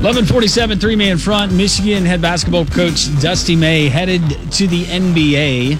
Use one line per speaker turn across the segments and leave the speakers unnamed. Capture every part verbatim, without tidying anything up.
eleven forty-seven, three-man front. Michigan head basketball coach Dusty May headed to the N B A.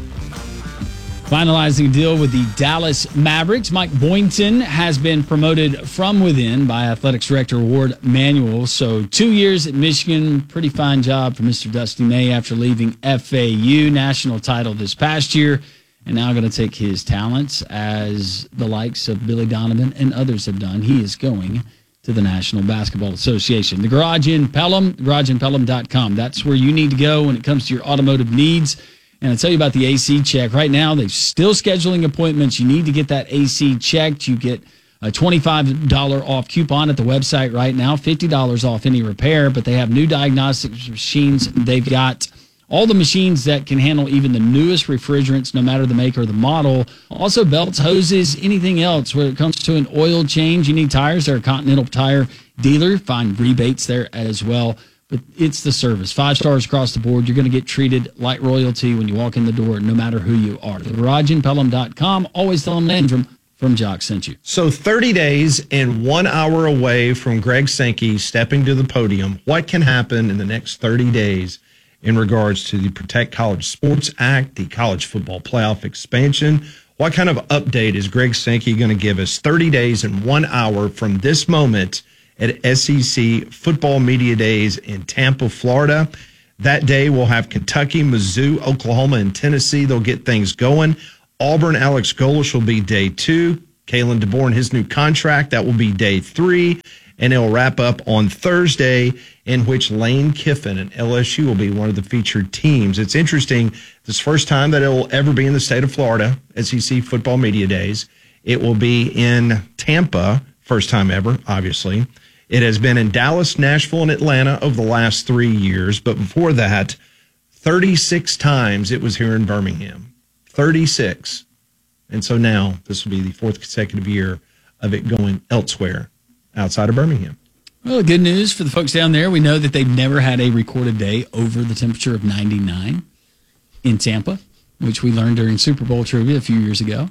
Finalizing a deal with the Dallas Mavericks. Mike Boynton has been promoted from within by Athletics Director Ward Manuel. So two years at Michigan, pretty fine job for Mister Dusty May after leaving F A U. National title this past year, and now going to take his talents as the likes of Billy Donovan and others have done. He is going to the National Basketball Association. The Garage in Pelham, garage in pelham dot com. That's where you need to go when it comes to your automotive needs. And I'll tell you about the A C check. Right now, they're still scheduling appointments. You need to get that A C checked. You get a twenty-five dollars off coupon at the website right now, fifty dollars off any repair. But they have new diagnostic machines. They've got all the machines that can handle even the newest refrigerants, no matter the make or the model. Also, belts, hoses, anything else. When it comes to an oil change, you need tires. They're a Continental Tire dealer. Find rebates there as well. But it's the service. Five stars across the board. You're going to get treated like royalty when you walk in the door, no matter who you are. The garage in pelham dot com. Always tell them Landrum from Jock sent you.
So thirty days and one hour away from Greg Sankey stepping to the podium. What can happen in the next thirty days in regards to the Protect College Sports Act, the college football playoff expansion? What kind of update is Greg Sankey going to give us thirty days and one hour from this moment at S E C Football Media Days in Tampa, Florida? That day we'll have Kentucky, Mizzou, Oklahoma, and Tennessee. They'll get things going. Auburn, Alex Golesh will be day two. Kalen DeBoer and his new contract, that will be day three. And it'll wrap up on Thursday, in which Lane Kiffin and L S U will be one of the featured teams. It's interesting. This is the first time that it will ever be in the state of Florida, S E C Football Media Days. It will be in Tampa, first time ever, obviously. It has been in Dallas, Nashville, and Atlanta over the last three years. But before that, thirty-six times it was here in Birmingham. thirty-six. And so now this will be the fourth consecutive year of it going elsewhere outside of Birmingham.
Well, good news for the folks down there. We know that they've never had a recorded day over the temperature of ninety-nine in Tampa, which we learned during Super Bowl trivia a few years ago.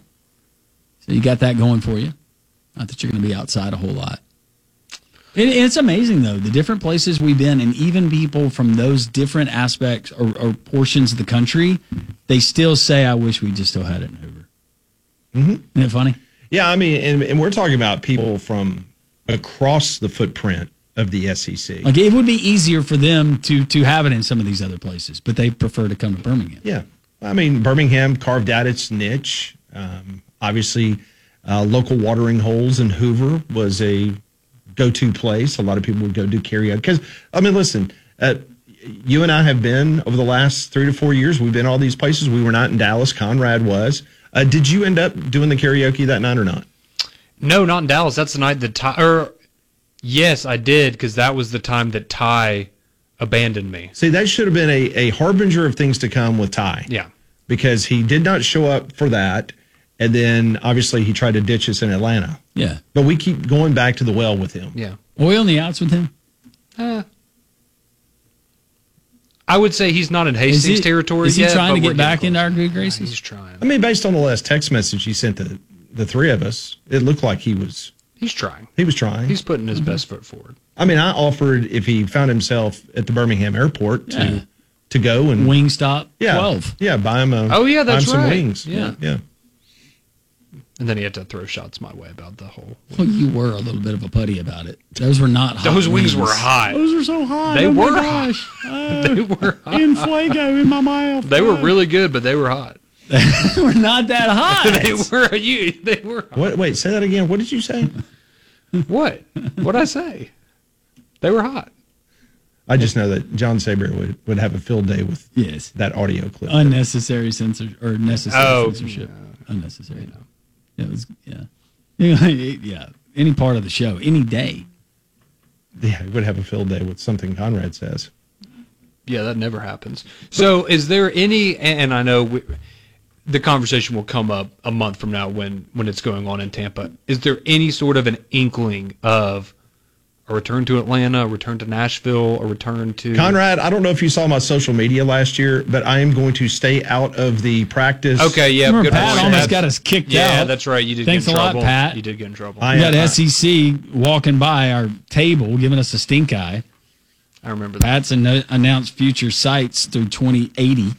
So you got that going for you. Not that you're going to be outside a whole lot. And it's amazing, though, the different places we've been, and even people from those different aspects or, or portions of the country, they still say, I wish we just still had it in Hoover.
Mm-hmm.
Isn't it funny?
Yeah, I mean, and, and we're talking about people from across the footprint of the S E C.
Like, it would be easier for them to to have it in some of these other places, but they prefer to come to Birmingham.
Yeah. I mean, Birmingham carved out its niche. Um, obviously, uh, local watering holes in Hoover was a go-to place. A lot of people would go do karaoke. Because, I mean, listen, uh, you and I have been, over the last three to four years, we've been all these places. We were not in Dallas. Conrad was. Uh, did you end up doing the karaoke that night or not?
No, not in Dallas. That's the night that Ty, or yes, I did, because that was the time that Ty abandoned me.
See, that should have been a, a harbinger of things to come with Ty.
Yeah.
Because he did not show up for that. And then, obviously, he tried to ditch us in Atlanta.
Yeah.
But we keep going back to the well with him.
Yeah.
Oil in the outs with him?
Uh, I would say he's not in Hastings
he,
territory
Is he
yet,
trying to
but
get back into our good graces?
Yeah, he's trying.
I mean, based on the last text message he sent the, the three of us, it looked like he was...
He's trying.
He was trying.
He's putting his mm-hmm. best foot forward.
I mean, I offered, if he found himself at the Birmingham airport, to
yeah.
to go and...
Wingstop
yeah,
twelve.
Yeah, buy him, a,
oh, yeah, that's
buy him
right.
some wings.
Yeah.
yeah.
And then he had to throw shots my way about the whole...
Well, you were a little bit of a putty about it. Those were not hot
Those wings,
wings
were hot.
Those were so hot.
They
oh
were
my
hot.
gosh. Oh,
they were hot.
In fuego in my mouth.
They were really good, but they were hot.
They were not that hot.
they were you. They were hot.
What? Wait, say that again. What did you say?
What? What'd I say? They were hot.
I just know that John Saber would, would have a field day with
yes.
that audio clip.
Unnecessary censor or necessary
oh,
censorship.
Yeah.
Unnecessary. No. Yeah, it was, yeah. Yeah. Any part of the show, any day.
Yeah, he would have a field day with something Conrad says.
Yeah, that never happens. So is there any, and I know we, the conversation will come up a month from now when, when it's going on in Tampa. Is there any sort of an inkling of, a return to Atlanta, a return to Nashville, a return to
Conrad, I don't know if you saw my social media last year, but I am going to stay out of the practice.
Okay, yeah,
Remember
good
Pat
point.
almost
That's-
got us kicked
Yeah,
out.
that's right. You did
Thanks
get in
a lot,
trouble.
Pat.
You did get in trouble.
I-
I,
We got
I-
S E C walking by our table, giving us a stink eye.
remember that.
Pat's an- announced future sites through twenty eighty.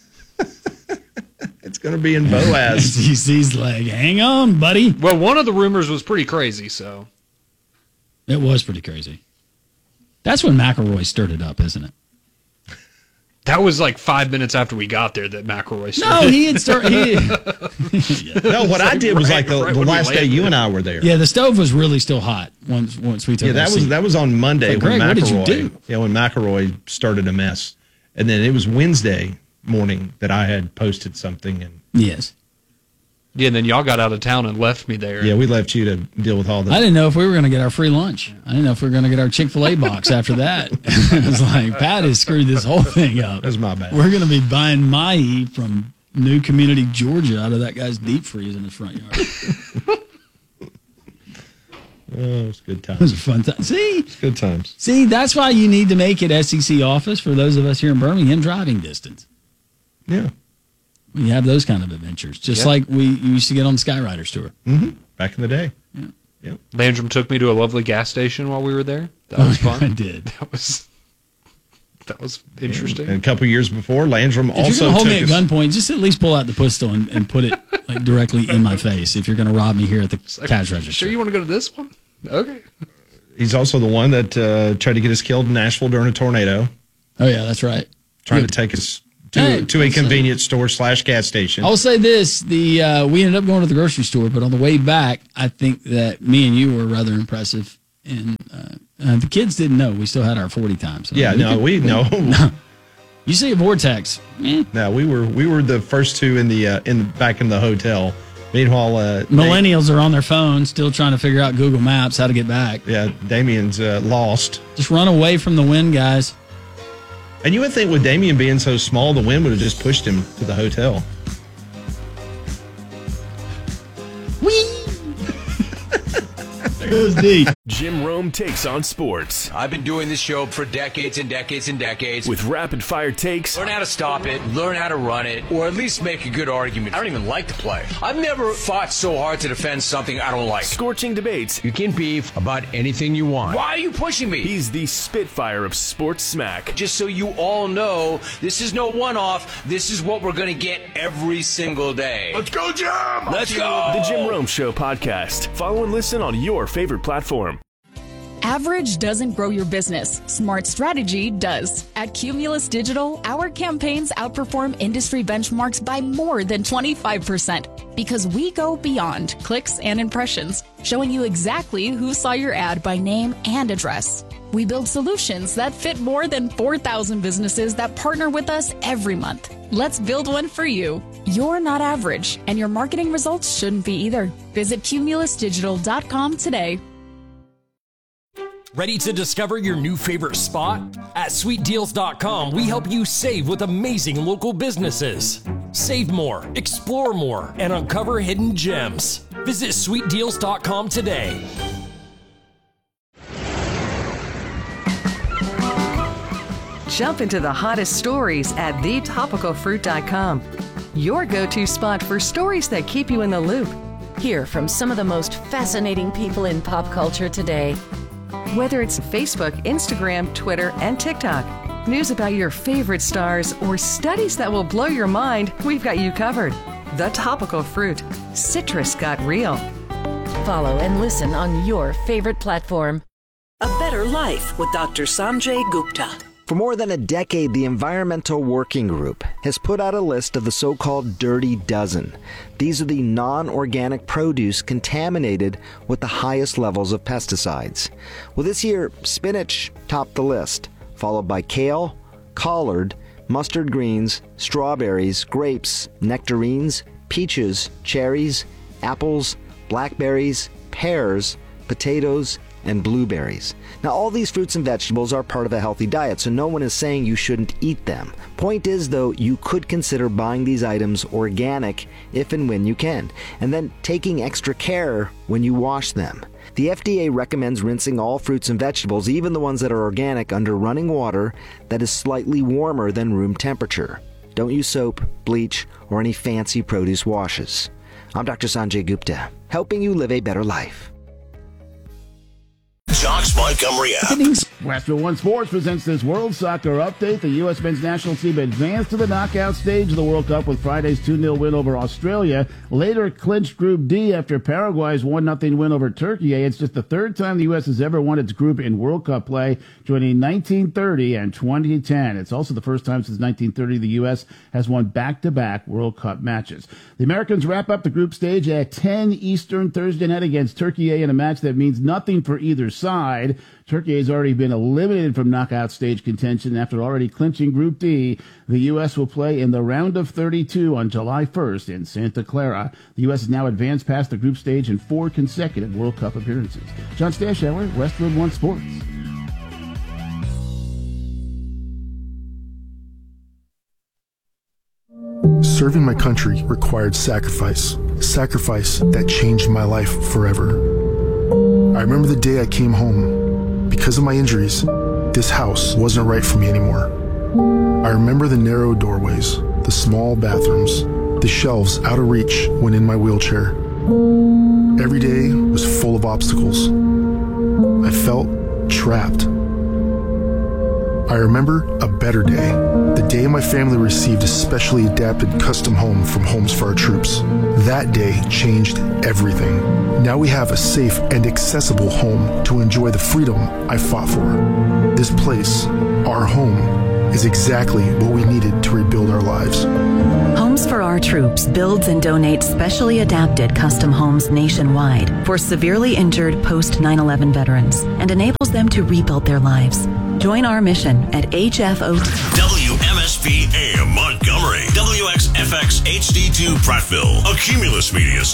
It's going to be in Boaz.
S E C's like, hang on, buddy.
Well, one of the rumors was pretty crazy, so.
It was pretty crazy. That's when McElroy stirred it up, isn't it?
That was like five minutes after we got there that McElroy
No,
started.
he had started. He,
No, what I did was
right-
like the,
right
the
when we
last day
landed.
you and I were there.
yeah, the stove was really still hot once once we took
Yeah, that
our
was
seat.
that was on Monday
But
when
Greg, what did you
McElroy.
do?
Yeah, when McElroy started a mess, and then it was Wednesday morning that I had posted something, and
Yes.
Yeah, and then y'all got out of town and left me there.
yeah, we left you to deal with all
I
the.
didn't know if we were going to get our free lunch. I didn't know if we were going to get our Chick-fil-A box after that. It was like, Pat has screwed this whole thing up.
That's my bad.
We're going to be buying Mahi from New Community, Georgia, out of that guy's deep freeze in his front yard.
Oh, it was good
It was
times.
a fun time. See,
Good times.
see, that's why you need to make it S E C office for those of us here in Birmingham driving distance.
Yeah.
We have those kind of adventures, just
Yeah.
like we used to get on the Skyriders tour.
hmm Back in the day.
Landrum took me to a lovely gas station while we were there. That was
I
fun.
did.
That was that was interesting.
And a couple years before, Landrum
If
also
you're going to hold
took
me at
us-
gunpoint, just at least pull out the pistol and, and put it like directly in my face if you're going to rob me here at the
Like,
cash register.
Sure, you want to go to this one? Okay.
He's also the one that uh, tried to get us killed in Nashville during a tornado,
Oh, yeah, that's right.
trying
Good.
to take us to,
Hey,
to a
that's, uh,
convenience store slash gas station.
I'll say this: the uh, we ended up going to the grocery store, but on the way back, I think that me and you were rather impressive, and uh, uh, the kids didn't know we still had our forty times. So
yeah,
we
no,
could-
we no,
You see a vortex? Eh.
no, we were we were the first two in the uh, in the, back in the hotel. Meanwhile, uh,
Millennials are on their phones, still trying to figure out Google Maps how to get back.
Da- yeah, Damien's uh, lost.
Just run away from the wind, guys.
And you would think with Damien being so small, the wind would have just pushed him to the hotel.
There goes D.
Jim Rome takes on sports
I've been doing this show for decades and decades and decades.
with rapid fire takes,
Learn how to stop it, learn how to run it, or at least make a good argument. I don't even like to play. I've never fought so hard to defend something I don't like.
scorching debates.
You can beef about anything you want. Why are you pushing me?
He's the Spitfire of sports smack.
Just so you all know, this is no one-off. This is what we're going to get every single day. Let's go, Jim! Let's go!
The Jim Rome Show podcast. Follow and listen on your favorite platform.
Average doesn't grow your business. Smart strategy does. At Cumulus Digital, our campaigns outperform industry benchmarks by more than twenty-five percent because we go beyond clicks and impressions, showing you exactly who saw your ad by name and address. We build solutions that fit more than four thousand businesses that partner with us every month. Let's build one for you. You're not average, and your marketing results shouldn't be either. Visit cumulus digital dot com today.
Ready to discover your new favorite spot? At sweet deals dot com, we help you save with amazing local businesses. Save more, explore more, and uncover hidden gems. Visit sweet deals dot com today.
Jump into the hottest stories at the topical fruit dot com. Your go-to spot for stories that keep you in the loop.
Hear from some of the most fascinating people in pop culture today.
Whether it's Facebook, Instagram, Twitter, and TikTok, news about your favorite stars, or studies that will blow your mind, we've got you covered. The Topical Fruit. Citrus got real.
Follow and listen on your favorite platform.
A Better Life with Doctor Sanjay Gupta.
For more than a decade, the Environmental Working Group has put out a list of the so-called Dirty Dozen. These are the non-organic produce contaminated with the highest levels of pesticides. Well, this year, spinach topped the list, followed by kale, collard, mustard greens, strawberries, grapes, nectarines, peaches, cherries, apples, blackberries, pears, potatoes, and blueberries. Now, all these fruits and vegetables are part of a healthy diet, so no one is saying you shouldn't eat them. Point is, though, you could consider buying these items organic if and when you can, and then taking extra care when you wash them. The F D A recommends rinsing all fruits and vegetables, even the ones that are organic, under running water that is slightly warmer than room temperature. Don't use soap, bleach, or any fancy produce washes. I'm Doctor Sanjay Gupta, helping you live a better life.
Josh Montgomery app.
Western One Sports presents this World Soccer update. The U S men's national team advanced to the knockout stage of the World Cup with Friday's two nil win over Australia. Later clinched Group D after Paraguay's one nothing win over Turkey. It's just the third time the U S has ever won its group in World Cup play, joining nineteen thirty and twenty ten. It's also the first time since nineteen thirty the U S has won back-to-back World Cup matches. The Americans wrap up the group stage at ten Eastern Thursday night against Turkey A in a match that means nothing for either side. Turkey has already been eliminated from knockout stage contention after already clinching Group D. The U S will play in the round of thirty-two on July first in Santa Clara. The U S has now advanced past the group stage in four consecutive World Cup appearances. John Stashower, Westwood One Sports.
Serving my country required sacrifice, sacrifice that changed my life forever. I remember the day I came home. Because of my injuries, this house wasn't right for me anymore. I remember the narrow doorways, the small bathrooms, the shelves out of reach when in my wheelchair. Every day was full of obstacles. I felt trapped. I remember a better day, the day my family received a specially adapted custom home from Homes for Our Troops. That day changed everything. Now we have a safe and accessible home to enjoy the freedom I fought for. This place, our home, is exactly what we needed to rebuild our lives.
Homes for Our Troops builds and donates specially adapted custom homes nationwide for severely injured post nine eleven veterans and enables them to rebuild their lives. Join our mission at H F O.
W M S P A M Montgomery. W X F X H D two Prattville. A Cumulus Media